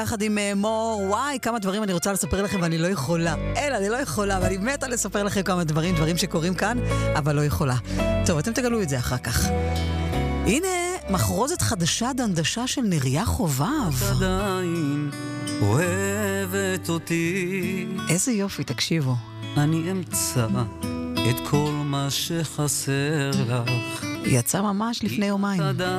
יחד עם מור, וואי, כמה דברים אני רוצה לספר לכם ואני לא יכולה. אני לא יכולה, ואני מתה לספר לכם כמה דברים שקורים כאן, אבל לא יכולה. טוב, אתם תגלו את זה אחר כך. הנה, מחרוזת חדשה דנדשה של נריה חובב. עדיין אוהבת אותי. איזה יופי, תקשיבו. אני אמצא את כל מה שחסר לך. יצא ממש לפני יומיים.